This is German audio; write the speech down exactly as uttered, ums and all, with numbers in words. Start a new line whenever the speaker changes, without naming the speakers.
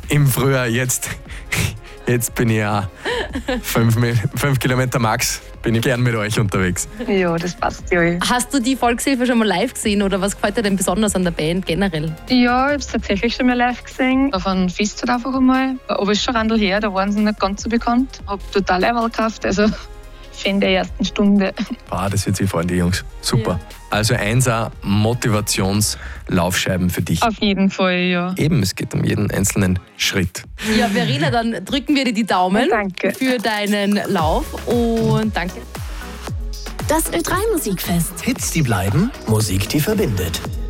im Frühjahr. Jetzt, jetzt bin ich ja fünf, fünf Kilometer max. Bin ich gern mit euch unterwegs.
Ja, das passt ja.
Hast du die Volkshilfe schon mal live gesehen oder was gefällt dir denn besonders an der Band generell?
Ja, ich habe es tatsächlich schon mal live gesehen. Auf einem Fest halt einfach einmal. Aber es ist schon Randl her, da waren sie nicht ganz so bekannt. Hab total einmal gekauft, also Fan der ersten Stunde.
Ah, das wird sich freuen, die Jungs. Super. Ja. Also Einser Motivationslaufscheiben für dich.
Auf jeden Fall, ja.
Eben, es geht um jeden einzelnen Schritt.
Ja, Verena, dann drücken wir dir die Daumen
danke.
für deinen Lauf und danke.
Das Ö drei Musikfest.
Hits, die bleiben, Musik, die verbindet.